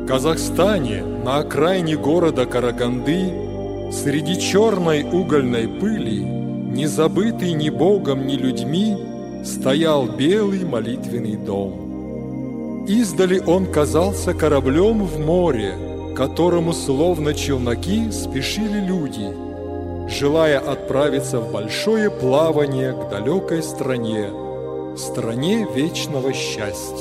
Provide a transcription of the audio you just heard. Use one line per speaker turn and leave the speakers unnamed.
В Казахстане, на окраине города Караганды, среди черной угольной пыли, не забытый ни Богом, ни людьми, стоял белый молитвенный дом. Издали он казался кораблем в море, к которому словно челноки спешили люди, желая отправиться в большое плавание к далекой стране, стране вечного счастья.